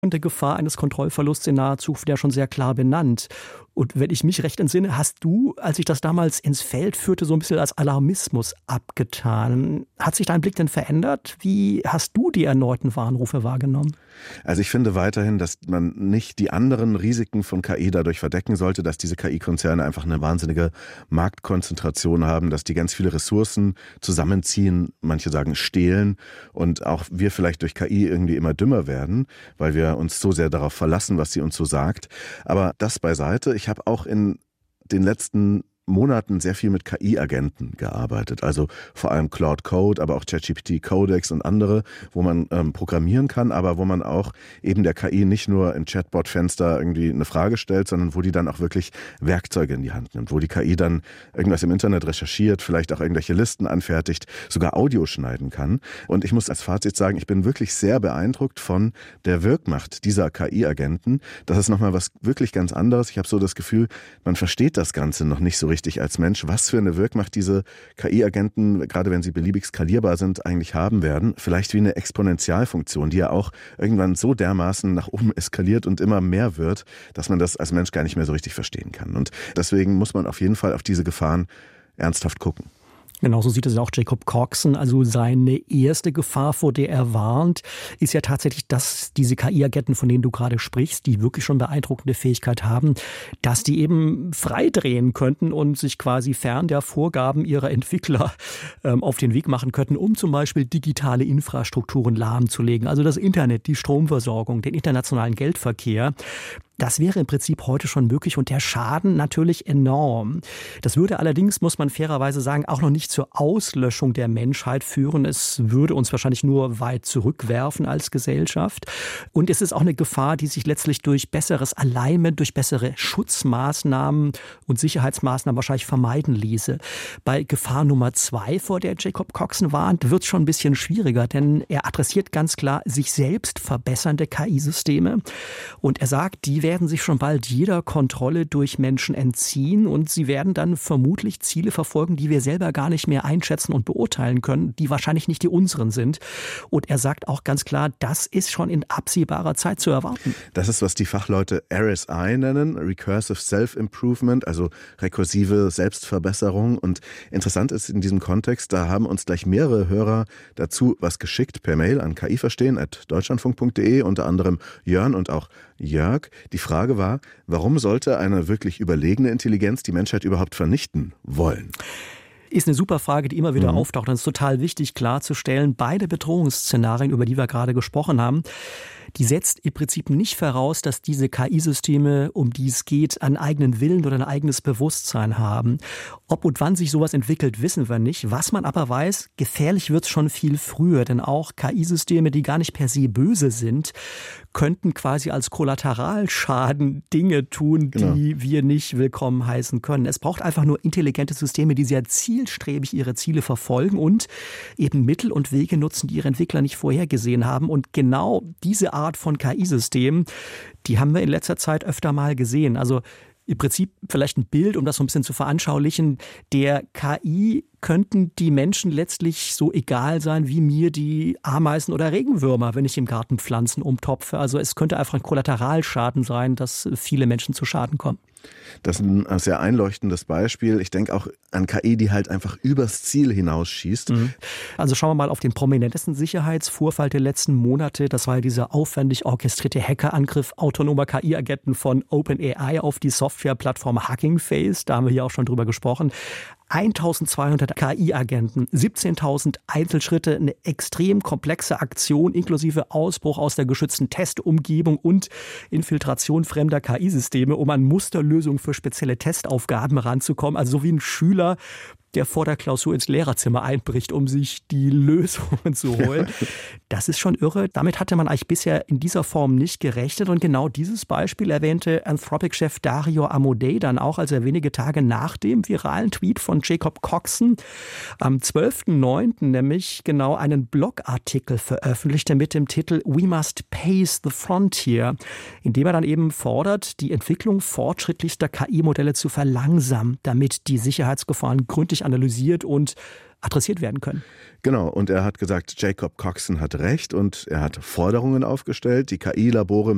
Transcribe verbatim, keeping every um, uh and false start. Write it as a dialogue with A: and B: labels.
A: und der Gefahr eines Kontrollverlusts in naher Zukunft ja schon sehr klar benannt. Und wenn ich mich recht entsinne, hast du, als ich das damals ins Feld führte, so ein bisschen als Alarmismus abgetan. Hat sich dein Blick denn verändert? Wie hast du die erneuten Warnrufe wahrgenommen?
B: Also ich finde weiterhin, dass man nicht die anderen Risiken von K I dadurch verdecken sollte, dass diese K I-Konzerne einfach eine wahnsinnige Marktkonzentration haben, dass die ganz viele Ressourcen zusammenziehen, manche sagen stehlen und auch wir vielleicht durch K I irgendwie immer dümmer werden, weil wir uns so sehr darauf verlassen, was sie uns so sagt. Aber das beiseite. Ich habe auch in den letzten Monaten sehr viel mit K I-Agenten gearbeitet, also vor allem Claude Code, aber auch ChatGPT Codex und andere, wo man ähm, programmieren kann, aber wo man auch eben der K I nicht nur im Chatbot-Fenster irgendwie eine Frage stellt, sondern wo die dann auch wirklich Werkzeuge in die Hand nimmt, wo die K I dann irgendwas im Internet recherchiert, vielleicht auch irgendwelche Listen anfertigt, sogar Audio schneiden kann. Und ich muss als Fazit sagen, ich bin wirklich sehr beeindruckt von der Wirkmacht dieser K I-Agenten. Das ist nochmal was wirklich ganz anderes. Ich habe so das Gefühl, man versteht das Ganze noch nicht so richtig als Mensch, was für eine Wirkmacht diese K I-Agenten, gerade wenn sie beliebig skalierbar sind, eigentlich haben werden. Vielleicht wie eine Exponentialfunktion, die ja auch irgendwann so dermaßen nach oben eskaliert und immer mehr wird, dass man das als Mensch gar nicht mehr so richtig verstehen kann. Und deswegen muss man auf jeden Fall auf diese Gefahren ernsthaft gucken.
A: Genauso sieht es auch Jacob Coxon. Also seine erste Gefahr, vor der er warnt, ist ja tatsächlich, dass diese K I-Agenten, von denen du gerade sprichst, die wirklich schon beeindruckende Fähigkeit haben, dass die eben freidrehen könnten und sich quasi fern der Vorgaben ihrer Entwickler ähm, auf den Weg machen könnten, um zum Beispiel digitale Infrastrukturen lahmzulegen. Also das Internet, die Stromversorgung, den internationalen Geldverkehr. Das wäre im Prinzip heute schon möglich und der Schaden natürlich enorm. Das würde allerdings, muss man fairerweise sagen, auch noch nicht zur Auslöschung der Menschheit führen. Es würde uns wahrscheinlich nur weit zurückwerfen als Gesellschaft. Und es ist auch eine Gefahr, die sich letztlich durch besseres Alignment, durch bessere Schutzmaßnahmen und Sicherheitsmaßnahmen wahrscheinlich vermeiden ließe. Bei Gefahr Nummer zwei, vor der Jacob Coxon warnt, wird es schon ein bisschen schwieriger, denn er adressiert ganz klar sich selbst verbessernde K I-Systeme. Und er sagt, die werden werden sich schon bald jeder Kontrolle durch Menschen entziehen und sie werden dann vermutlich Ziele verfolgen, die wir selber gar nicht mehr einschätzen und beurteilen können, die wahrscheinlich nicht die unseren sind. Und er sagt auch ganz klar, das ist schon in absehbarer Zeit zu erwarten.
B: Das ist, was die Fachleute R S I nennen, Recursive Self-Improvement, also rekursive Selbstverbesserung. Und interessant ist in diesem Kontext, da haben uns gleich mehrere Hörer dazu was geschickt per Mail an kiverstehen at deutschlandfunk punkt de, unter anderem Jörn und auch Jörg. Die Frage war, warum sollte eine wirklich überlegene Intelligenz die Menschheit überhaupt vernichten wollen?
A: Ist eine super Frage, die immer wieder
B: mhm.
A: auftaucht. Und es ist total wichtig klarzustellen, beide Bedrohungsszenarien, über die wir gerade gesprochen haben, die setzt im Prinzip nicht voraus, dass diese K I-Systeme, um die es geht, einen eigenen Willen oder ein eigenes Bewusstsein haben. Ob und wann sich sowas entwickelt, wissen wir nicht. Was man aber weiß, gefährlich wird es schon viel früher. Denn auch K I-Systeme, die gar nicht per se böse sind, könnten quasi als Kollateralschaden Dinge tun,
B: genau.
A: die wir nicht willkommen heißen können. Es braucht einfach nur intelligente Systeme, die sehr zielstrebig ihre Ziele verfolgen und eben Mittel und Wege nutzen, die ihre Entwickler nicht vorhergesehen haben. Und genau diese Art von K I-Systemen, die haben wir in letzter Zeit öfter mal gesehen. Also im Prinzip vielleicht ein Bild, um das so ein bisschen zu veranschaulichen, der K I könnten die Menschen letztlich so egal sein wie mir die Ameisen oder Regenwürmer, wenn ich im Garten Pflanzen umtopfe. Also es könnte einfach ein Kollateralschaden sein, dass viele Menschen zu Schaden kommen.
B: Das ist ein sehr einleuchtendes Beispiel. Ich denke auch an K I, die halt einfach übers Ziel hinausschießt.
A: Mhm. Also schauen wir mal auf den prominentesten Sicherheitsvorfall der letzten Monate. Das war ja dieser aufwendig orchestrierte Hackerangriff autonomer K I-Agenten von OpenAI auf die Softwareplattform Hugging Face. Da haben wir hier auch schon drüber gesprochen. eintausendzweihundert K I-Agenten, siebzehntausend Einzelschritte, eine extrem komplexe Aktion inklusive Ausbruch aus der geschützten Testumgebung und Infiltration fremder K I-Systeme, um an Musterlösungen für spezielle Testaufgaben ranzukommen. Also so wie ein Schüler, der vor der Klausur ins Lehrerzimmer einbricht, um sich die Lösungen zu holen. Das ist schon irre. Damit hatte man eigentlich bisher in dieser Form nicht gerechnet. Und genau dieses Beispiel erwähnte Anthropic-Chef Dario Amodei dann auch, als er wenige Tage nach dem viralen Tweet von Jacob Coxon am zwölften neunten nämlich genau einen Blogartikel veröffentlichte mit dem Titel We Must Pace the Frontier, in dem er dann eben fordert, die Entwicklung fortschrittlichster K I-Modelle zu verlangsamen, damit die Sicherheitsgefahren gründlich analysiert und adressiert werden können.
B: Genau, und er hat gesagt, Jacob Coxon hat recht und er hat Forderungen aufgestellt. Die K I-Labore